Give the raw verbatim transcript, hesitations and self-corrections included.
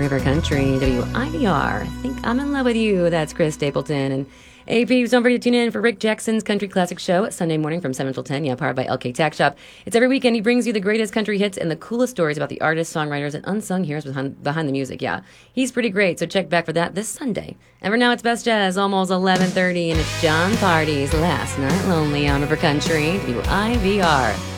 River Country, W I V R. Think I'm in love with you. That's Chris Stapleton. And hey, peeps, don't forget to tune in for Rick Jackson's Country Classic Show Sunday morning from seven till ten. Yeah, powered by L K Tack Shop. It's every weekend. He brings you the greatest country hits and the coolest stories about the artists, songwriters, and unsung heroes behind, behind the music. Yeah, he's pretty great, so check back for that this Sunday. And for now, it's Best Jazz, almost eleven thirty, and it's John Party's Last Night Lonely on River Country, W I V R.